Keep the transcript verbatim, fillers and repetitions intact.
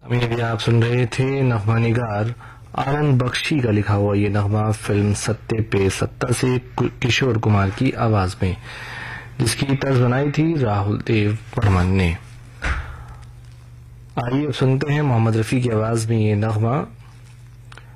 अभी अभी आप सुन रहे थे नगमा निगार आनंद बख्शी का लिखा हुआ ये नगमा फिल्म सत्ते पे सत्ता से किशोर कुमार की आवाज में, जिसकी तर्ज बनाई थी राहुल देव बर्मन ने। आइए अब सुनते हैं मोहम्मद रफी की आवाज में ये नगमा